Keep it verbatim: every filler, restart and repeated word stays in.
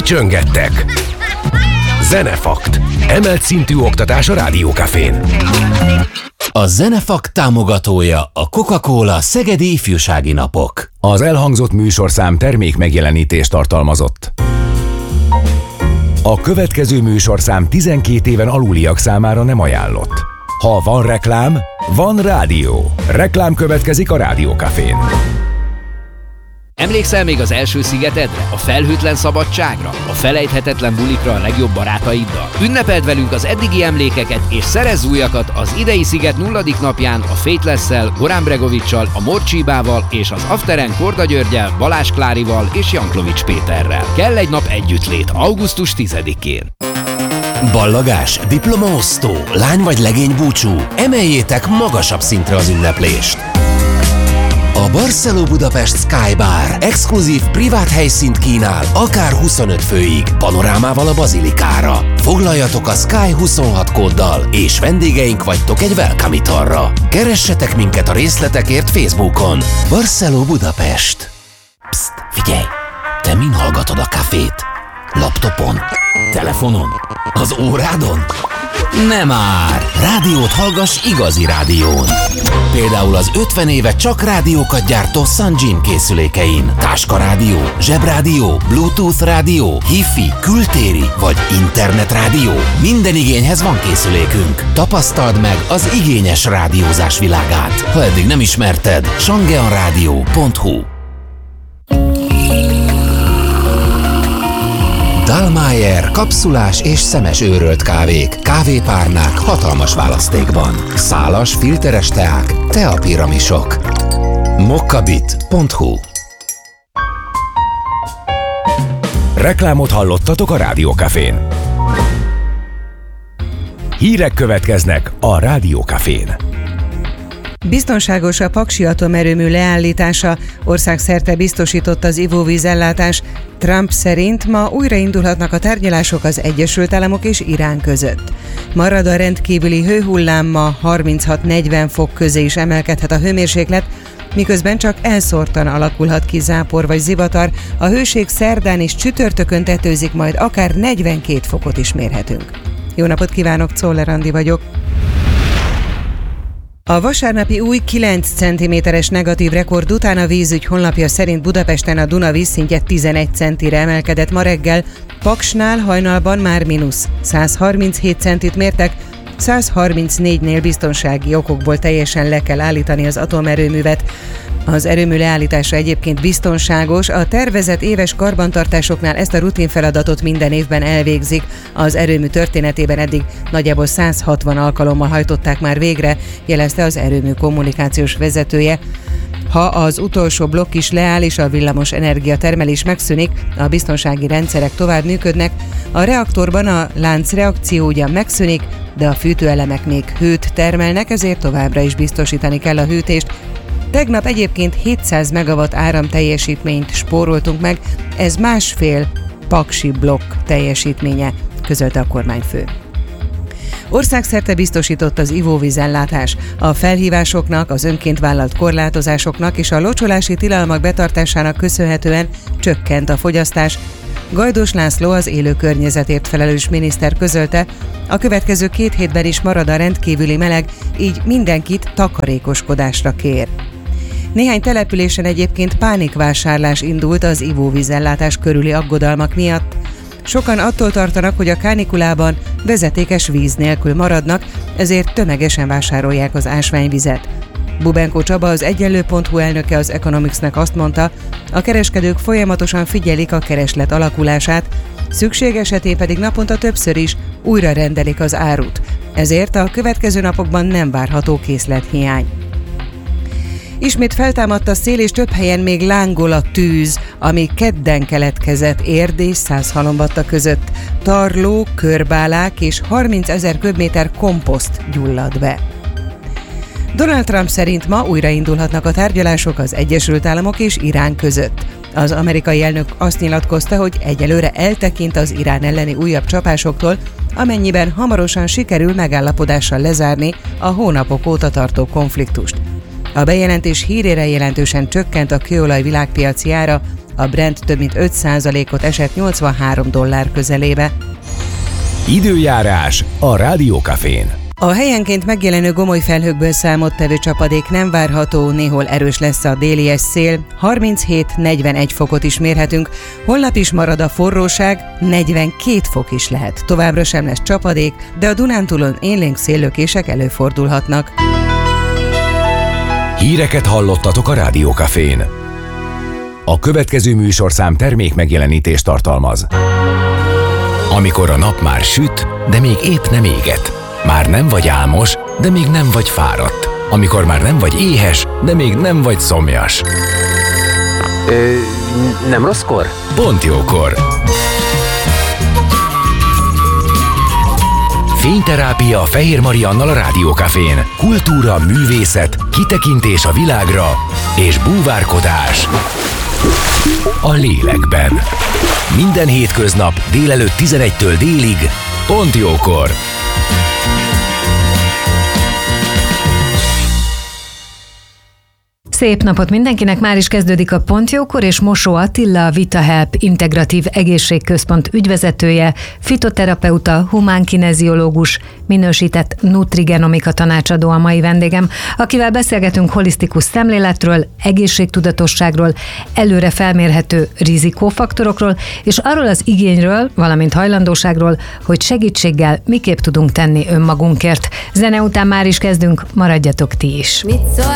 Csöngettek. Zenefakt. Emelt szintű oktatás a Rádió Cafén. A Zenefakt támogatója a Coca-Cola Szegedi Ifjúsági Napok. Az elhangzott műsorszám termék megjelenítést tartalmazott. A következő műsorszám tizenkét éven aluliak számára nem ajánlott. Ha van reklám, van rádió. Reklám következik a Rádió Cafén. Emlékszel még az első szigetedre, a felhőtlen szabadságra, a felejthetetlen bulikra a legjobb barátaiddal? Ünnepeld velünk az eddigi emlékeket és szerezz újakat az idei sziget nulladik napján a Faithless-szel, Goran Bregovic-sal, a Morcsibával és az Afteren Korda Györgyel, Balázs Klárival és Janklovics Péterrel. Kell egy nap együttlét augusztus tizedikén. Ballagás, diplomaosztó, lány vagy legény búcsú, emeljétek magasabb szintre az ünneplést! A Barceló Budapest Sky Bar exkluzív privát helyszínt kínál, akár huszonöt főig, panorámával a bazilikára. Foglaljatok a Sky huszonhat kóddal, és vendégeink vagytok egy welcome italra. Keressetek minket a részletekért Facebookon. Barceló Budapest. Psst, figyelj! Te min hallgatod a kafét? Laptopon? Telefonon? Az órádon? Nem már! Rádiót hallgass igazi rádión! Például az ötven éve csak rádiókat gyártó Sunjin készülékein. Táskarádió, zsebrádió, Bluetooth rádió, Hi-Fi, kültéri vagy internetrádió. Minden igényhez van készülékünk. Tapasztald meg az igényes rádiózás világát. Ha eddig nem ismerted, sangeanradio pont hu. Dallmayr kapszulás és szemes őrölt kávék, kávépárnák hatalmas választékban. Szálas, filteres teák, teapiramisok. mokkabit pont hu. Reklámot hallottatok a Rádió Cafén. Hírek következnek a Rádió Cafén. Biztonságos a paksi atomerőmű leállítása, országszerte biztosított az ivóvízellátás. Trump szerint ma újraindulhatnak a tárgyalások az Egyesült Államok és Irán között. Marad a rendkívüli hőhullám, ma harminchat-negyven fok közé is emelkedhet a hőmérséklet, miközben csak elszórtan alakulhat ki zápor vagy zivatar, a hőség szerdán és csütörtökön tetőzik, majd akár negyvenkét fokot is mérhetünk. Jó napot kívánok, Czoller Andi vagyok. A vasárnapi új kilenc centiméteres negatív rekord után a vízügy honlapja szerint Budapesten a Duna vízszintje tizenegy centire emelkedett ma reggel, Paksnál hajnalban már mínusz száz harminchét centit mértek, száz harmincnégynél biztonsági okokból teljesen le kell állítani az atomerőművet. Az erőmű leállítása egyébként biztonságos, a tervezett éves karbantartásoknál ezt a rutinfeladatot minden évben elvégzik. Az erőmű történetében eddig nagyjából száz hatvan alkalommal hajtották már végre, jelezte az erőmű kommunikációs vezetője. Ha az utolsó blokk is leáll és a villamos energiatermelés megszűnik, a biztonsági rendszerek tovább működnek, a reaktorban a láncreakció ugyan megszűnik, de a fűtőelemek még hőt termelnek, ezért továbbra is biztosítani kell a hűtést. Tegnap egyébként hétszáz megawatt áramteljesítményt spóroltunk meg, ez másfél paksi blokk teljesítménye, közölte a kormányfő. Országszerte biztosított az ivóvízellátás. A felhívásoknak, az önként vállalt korlátozásoknak és a locsolási tilalmak betartásának köszönhetően csökkent a fogyasztás. Gajdos László, az élő környezetért felelős miniszter közölte, a következő két hétben is marad a rendkívüli meleg, így mindenkit takarékoskodásra kér. Néhány településen egyébként pánikvásárlás indult az ivóvízellátás körüli aggodalmak miatt. Sokan attól tartanak, hogy a kánikulában vezetékes víz nélkül maradnak, ezért tömegesen vásárolják az ásványvizet. Bubenko Csaba, az egyenlő pont hu elnöke az Economicsnek azt mondta, a kereskedők folyamatosan figyelik a kereslet alakulását, szükség esetén pedig naponta többször is újra rendelik az árut. Ezért a következő napokban nem várható készlethiány. Ismét feltámadt a szél, és több helyen még lángol a tűz, ami kedden keletkezett Érd és Százhalombatta között. Tarló, körbálák és harmincezer köbméter komposzt gyullad be. Donald Trump szerint ma újraindulhatnak a tárgyalások az Egyesült Államok és Irán között. Az amerikai elnök azt nyilatkozta, hogy egyelőre eltekint az Irán elleni újabb csapásoktól, amennyiben hamarosan sikerül megállapodással lezárni a hónapok óta tartó konfliktust. A bejelentés hírére jelentősen csökkent a kőolaj világpiaci ára, a Brent több mint öt százalékot esett nyolcvanhárom dollár közelébe. Időjárás a Rádiókafén. A helyenként megjelenő gomoly felhőkből számottevő csapadék nem várható, néhol erős lesz a délies szél, harminchét negyvenegy fokot is mérhetünk, holnap is marad a forróság, negyvenkét fok is lehet. Továbbra sem lesz csapadék, de a Dunántúlon élénk széllökések előfordulhatnak. Híreket hallottatok a Rádiókafén. A következő műsorszám termék megjelenítést tartalmaz. Amikor a nap már süt, de még épp nem éget. Már nem vagy álmos, de még nem vagy fáradt. Amikor már nem vagy éhes, de még nem vagy szomjas. Ö, nem rosszkor? Pont jókor. Fényterápia Fehér Mariannal a Rádiókafén. Kultúra, művészet, kitekintés a világra és búvárkodás a lélekben. Minden hétköznap délelőtt tizenegytől délig, pont jókor. Szép napot mindenkinek, már is kezdődik a Pont Jókor, és Mosó Attila, a VitaHelp Integratív Egészségközpont ügyvezetője, fitoterapeuta, humánkineziológus, minősített nutrigenomika tanácsadó a mai vendégem, akivel beszélgetünk holisztikus szemléletről, egészségtudatosságról, előre felmérhető rizikófaktorokról, és arról az igényről, valamint hajlandóságról, hogy segítséggel miképp tudunk tenni önmagunkért. Zene után már is kezdünk, maradjatok ti is.